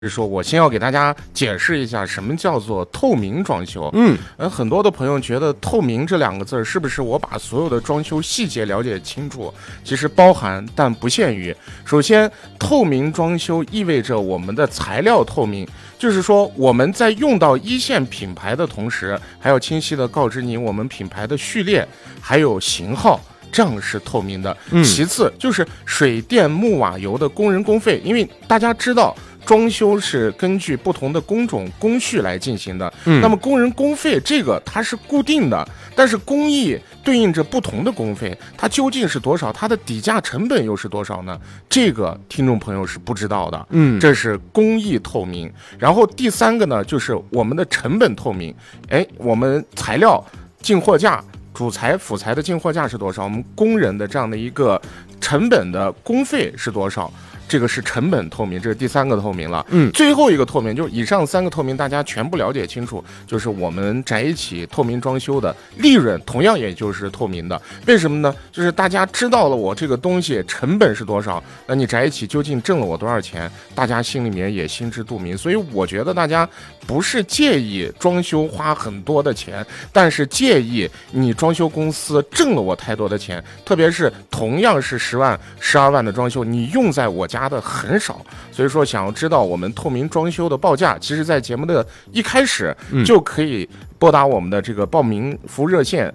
说我先要给大家解释一下什么叫做透明装修。很多的朋友觉得透明这两个字是不是我把所有的装修细节了解清楚？其实包含但不限于。首先，透明装修意味着我们的材料透明，就是说我们在用到一线品牌的同时，还要清晰的告知你我们品牌的序列还有型号。这样是透明的。其次就是水电木瓦油的工人工费，因为大家知道装修是根据不同的工种工序来进行的，那么工人工费这个它是固定的，但是工艺对应着不同的工费，它究竟是多少，它的底价成本又是多少呢？这个听众朋友是不知道的。这是工艺透明。然后第三个呢，就是我们的成本透明。我们材料进货价，主材辅材的进货价是多少？我们工人的这样的一个成本的工费是多少？这个是成本透明，这是第三个透明了。最后一个透明就是以上三个透明，大家全部了解清楚，就是我们宅一起透明装修的利润，同样也就是透明的。为什么呢？就是大家知道了我这个东西成本是多少，那你宅一起究竟挣了我多少钱，大家心里面也心知肚明。所以我觉得大家不是介意装修花很多的钱，但是介意你装修公司挣了我太多的钱，特别是同样是10万、12万的装修，你用在我家的很少。所以说想要知道我们透明装修的报价，其实在节目的一开始就可以拨打我们的这个报名服务热线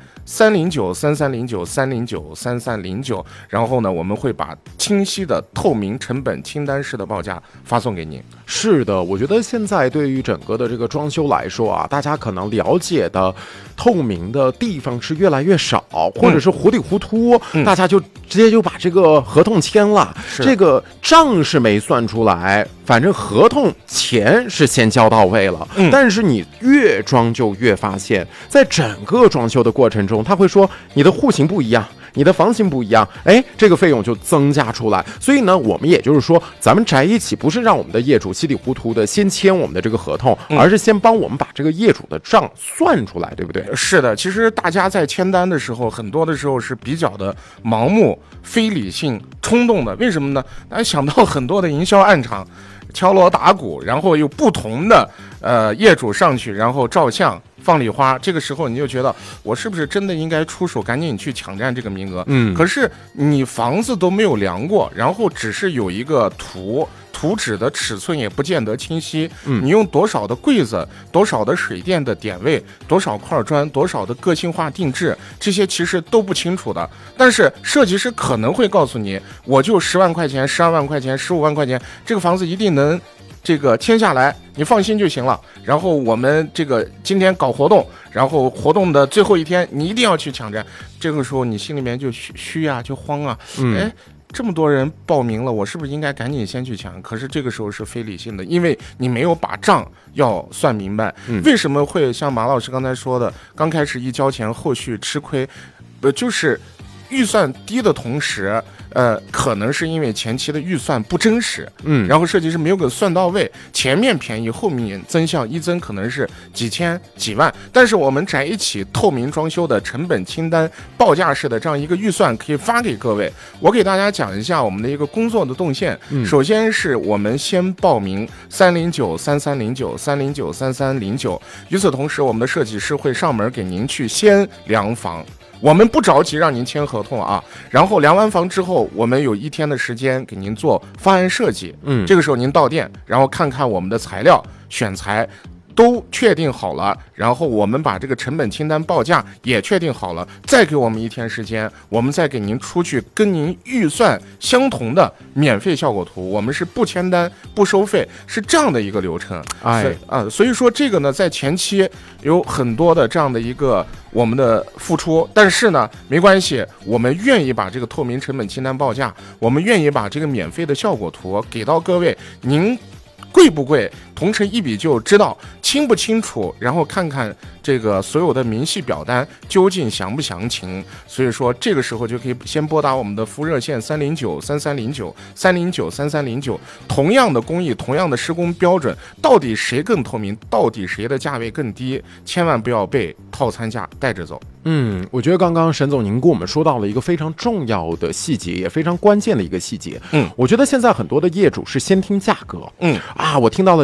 309-3309-309-3309，然后呢我们会把清晰的透明成本清单式的报价发送给您。 是的，我觉得现在对于整个的这个装修来说啊，大家可能了解的透明的地方是越来越少，或者是糊里糊涂，大家就直接就把这个合同签了，这个账是没算出来，反正合同钱是先交到位了。但是你越装就越发现，在整个装修的过程中，他会说你的户型不一样，你的房型不一样，这个费用就增加出来。所以呢，我们也就是说，咱们宅一起不是让我们的业主稀里糊涂的先签我们的这个合同，而是先帮我们把这个业主的账算出来，对不对？ 是的，其实大家在签单的时候，很多的时候是比较的盲目、非理性、冲动的。为什么呢？大家想到很多的营销暗场，敲锣打鼓，然后有不同的业主上去，然后照相放礼花，这个时候你就觉得我是不是真的应该出手，赶紧去抢占这个名额？可是你房子都没有量过，然后只是有一个图纸的尺寸也不见得清晰，你用多少的柜子，多少的水电的点位，多少块砖，多少的个性化定制，这些其实都不清楚的。但是设计师可能会告诉你，我就10万块钱、12万块钱、15万块钱，这个房子一定能这个签下来，你放心就行了。然后我们这个今天搞活动，然后活动的最后一天你一定要去抢占。这个时候你心里面就虚啊，就慌啊，这么多人报名了，我是不是应该赶紧先去抢？可是这个时候是非理性的，因为你没有把账要算明白。为什么会像马老师刚才说的，刚开始一交钱，后续吃亏？就是预算低的同时，可能是因为前期的预算不真实，然后设计师没有给算到位，前面便宜，后面增项一增可能是几千几万，但是我们宅一起透明装修的成本清单报价式的这样一个预算可以发给各位。我给大家讲一下我们的一个工作的动线。首先是我们先报名309-3309-309-3309，与此同时我们的设计师会上门给您去先量房，我们不着急让您签合同啊，然后量完房之后，我们有1天的时间给您做方案设计。这个时候您到店，然后看看我们的材料选材都确定好了，然后我们把这个成本清单报价也确定好了，再给我们1天时间，我们再给您出去跟您预算相同的免费效果图，我们是不签单不收费，是这样的一个流程。所以说这个呢，在前期有很多的这样的一个我们的付出，但是呢没关系，我们愿意把这个透明成本清单报价，我们愿意把这个免费的效果图给到各位，您贵不贵同城一比就知道。 清不清楚，然后看看这个所有的明细表单究竟详不详情。所以说这个时候就可以先拨打我们的服务热线309-3309，309-3309。同样的工艺，同样的施工标准，到底谁更透明，到底谁的价位更低，千万不要被套餐价带着走。 我觉得刚刚沈总您跟我们说到了一个非常重要的细节，也非常关键的一个细节。我觉得现在很多的业主是先听价格。我听到了